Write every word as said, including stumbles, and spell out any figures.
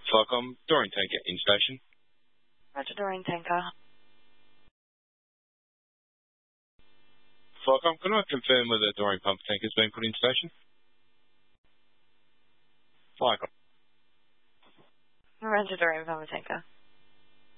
Flycom, Doreen Tanker in station. Roger, Doreen Tanker. Flycom, can I confirm whether Doreen pump tank has been put in station? Flycom. Roger, Doreen Pump Tanker.